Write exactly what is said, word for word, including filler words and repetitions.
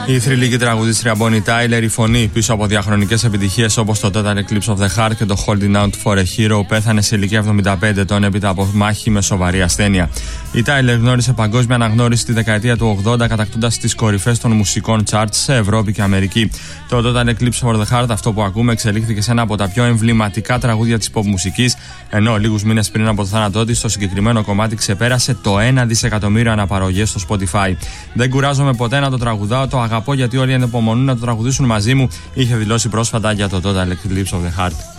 Η θρυλική τραγουδίστρια Bonnie Tyler, η φωνή πίσω από διαχρονικές επιτυχίες όπως το Total Eclipse of the Heart και το Holding Out for a Hero, πέθανε σε ηλικία εβδομήντα πέντε ετών έπειτα από μάχη με σοβαρή ασθένεια. Η Tyler γνώρισε παγκόσμια αναγνώριση τη δεκαετία του ογδόντα, κατακτώντας τις κορυφές των μουσικών charts σε Ευρώπη και Αμερική. Το Total Eclipse of the Heart, αυτό που ακούμε, εξελίχθηκε σε ένα από τα πιο εμβληματικά τραγούδια της pop μουσικής, ενώ λίγους μήνες πριν από το θάνατό της, το συγκεκριμένο κομμάτι ξεπέρασε το ένα δισεκατομμύριο αναπαραγωγές στο Spotify. Δεν κουράζομαι ποτέ να το τραγουδάω, το αγαπώ γιατί όλοι ανεπομονούν να το τραγουδήσουν μαζί μου, είχε δηλώσει πρόσφατα για το Total Eclipse of the Heart.